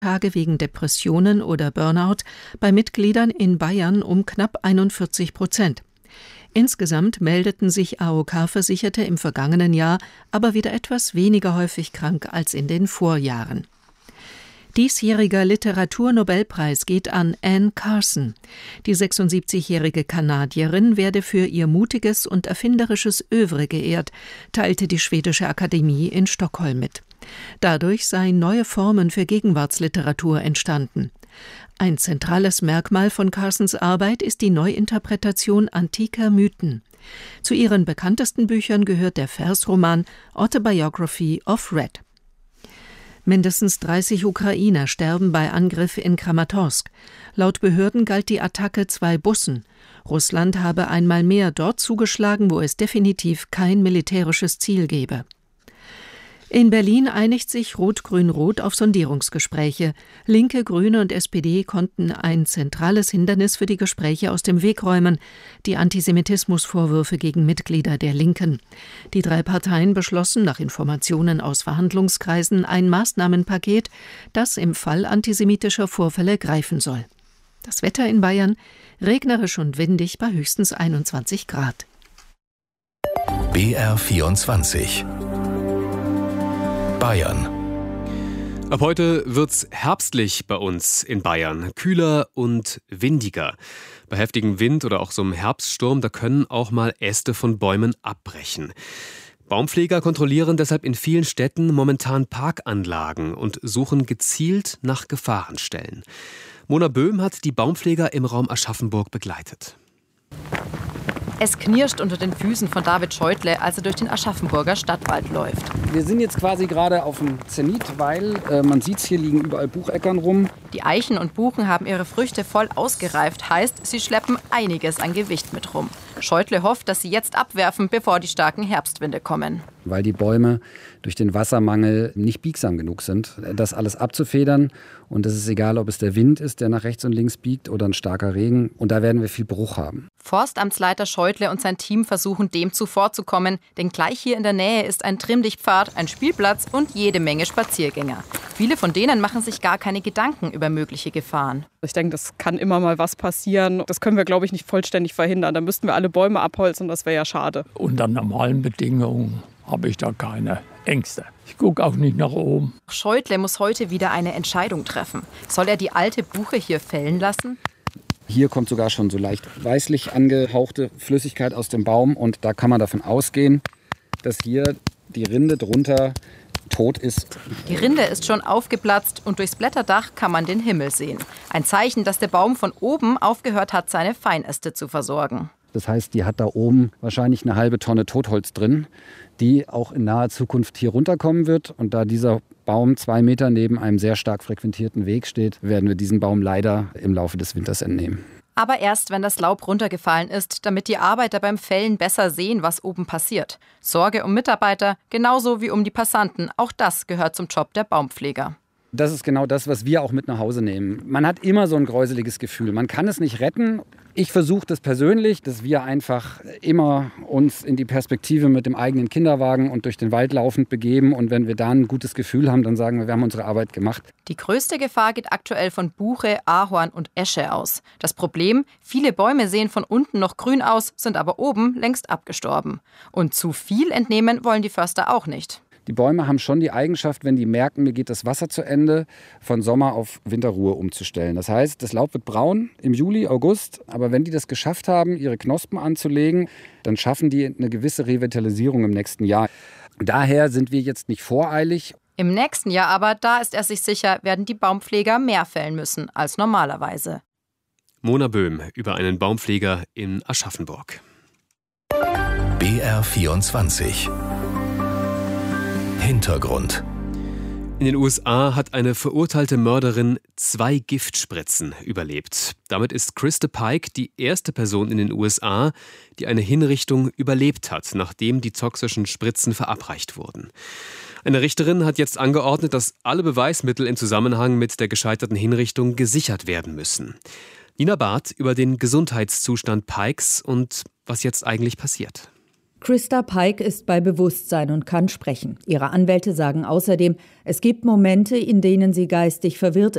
Tage wegen Depressionen oder Burnout bei Mitgliedern in Bayern um knapp 41%. Insgesamt meldeten sich AOK-Versicherte im vergangenen Jahr aber wieder etwas weniger häufig krank als in den Vorjahren. Diesjähriger Literaturnobelpreis geht an Anne Carson. Die 76-jährige Kanadierin werde für ihr mutiges und erfinderisches Œuvre geehrt, teilte die Schwedische Akademie in Stockholm mit. Dadurch seien neue Formen für Gegenwartsliteratur entstanden. Ein zentrales Merkmal von Carsons Arbeit ist die Neuinterpretation antiker Mythen. Zu ihren bekanntesten Büchern gehört der Versroman Autobiography of Red. Mindestens 30 Ukrainer sterben bei Angriff in Kramatorsk. Laut Behörden galt die Attacke 2 Bussen. Russland habe einmal mehr dort zugeschlagen, wo es definitiv kein militärisches Ziel gebe. In Berlin einigt sich Rot-Grün-Rot auf Sondierungsgespräche. Linke, Grüne und SPD konnten ein zentrales Hindernis für die Gespräche aus dem Weg räumen: die Antisemitismusvorwürfe gegen Mitglieder der Linken. Die 3 Parteien beschlossen nach Informationen aus Verhandlungskreisen ein Maßnahmenpaket, das im Fall antisemitischer Vorfälle greifen soll. Das Wetter in Bayern: regnerisch und windig bei höchstens 21 Grad. BR24 Bayern. Ab heute wird's herbstlich bei uns in Bayern. Kühler und windiger. Bei heftigem Wind oder auch so einem Herbststurm, da können auch mal Äste von Bäumen abbrechen. Baumpfleger kontrollieren deshalb in vielen Städten momentan Parkanlagen und suchen gezielt nach Gefahrenstellen. Mona Böhm hat die Baumpfleger im Raum Aschaffenburg begleitet. Es knirscht unter den Füßen von David Scheutle, als er durch den Aschaffenburger Stadtwald läuft. Wir sind jetzt quasi gerade auf dem Zenit, weil man sieht, hier liegen überall Bucheckern rum. Die Eichen und Buchen haben ihre Früchte voll ausgereift, heißt, sie schleppen einiges an Gewicht mit rum. Scheutle hofft, dass sie jetzt abwerfen, bevor die starken Herbstwinde kommen. Weil die Bäume durch den Wassermangel nicht biegsam genug sind, das alles abzufedern. Und es ist egal, ob es der Wind ist, der nach rechts und links biegt, oder ein starker Regen. Und da werden wir viel Bruch haben. Forstamtsleiter Scheutle und sein Team versuchen, dem zuvorzukommen. Denn gleich hier in der Nähe ist ein Trimm-dich-Pfad, ein Spielplatz und jede Menge Spaziergänger. Viele von denen machen sich gar keine Gedanken über mögliche Gefahren. Ich denke, das kann immer mal was passieren. Das können wir, glaube ich, nicht vollständig verhindern. Da müssten wir alle Bäume abholzen, das wäre ja schade. Unter normalen Bedingungen habe ich da keine Ängste. Ich gucke auch nicht nach oben. Scheutle muss heute wieder eine Entscheidung treffen. Soll er die alte Buche hier fällen lassen? Hier kommt sogar schon so leicht weißlich angehauchte Flüssigkeit aus dem Baum. Und da kann man davon ausgehen, dass hier die Rinde drunter tot ist. Die Rinde ist schon aufgeplatzt und durchs Blätterdach kann man den Himmel sehen. Ein Zeichen, dass der Baum von oben aufgehört hat, seine Feinäste zu versorgen. Das heißt, die hat da oben wahrscheinlich eine halbe Tonne Totholz drin, die auch in naher Zukunft hier runterkommen wird. Und da dieser Baum 2 Meter neben einem sehr stark frequentierten Weg steht, werden wir diesen Baum leider im Laufe des Winters entnehmen. Aber erst, wenn das Laub runtergefallen ist, damit die Arbeiter beim Fällen besser sehen, was oben passiert. Sorge um Mitarbeiter, genauso wie um die Passanten. Auch das gehört zum Job der Baumpfleger. Das ist genau das, was wir auch mit nach Hause nehmen. Man hat immer so ein gräuseliges Gefühl. Man kann es nicht retten. Ich versuche das persönlich, dass wir einfach immer uns in die Perspektive mit dem eigenen Kinderwagen und durch den Wald laufend begeben. Und wenn wir da ein gutes Gefühl haben, dann sagen wir haben unsere Arbeit gemacht. Die größte Gefahr geht aktuell von Buche, Ahorn und Esche aus. Das Problem: viele Bäume sehen von unten noch grün aus, sind aber oben längst abgestorben. Und zu viel entnehmen wollen die Förster auch nicht. Die Bäume haben schon die Eigenschaft, wenn die merken, mir geht das Wasser zu Ende, von Sommer auf Winterruhe umzustellen. Das heißt, das Laub wird braun im Juli, August. Aber wenn die das geschafft haben, ihre Knospen anzulegen, dann schaffen die eine gewisse Revitalisierung im nächsten Jahr. Daher sind wir jetzt nicht voreilig. Im nächsten Jahr aber, da ist er sich sicher, werden die Baumpfleger mehr fällen müssen als normalerweise. Mona Böhm über einen Baumpfleger in Aschaffenburg. BR24 Hintergrund. In den USA hat eine verurteilte Mörderin 2 Giftspritzen überlebt. Damit ist Krista Pike die erste Person in den USA, die eine Hinrichtung überlebt hat, nachdem die toxischen Spritzen verabreicht wurden. Eine Richterin hat jetzt angeordnet, dass alle Beweismittel im Zusammenhang mit der gescheiterten Hinrichtung gesichert werden müssen. Nina Barth über den Gesundheitszustand Pikes und was jetzt eigentlich passiert. Krista Pike ist bei Bewusstsein und kann sprechen. Ihre Anwälte sagen außerdem, es gibt Momente, in denen sie geistig verwirrt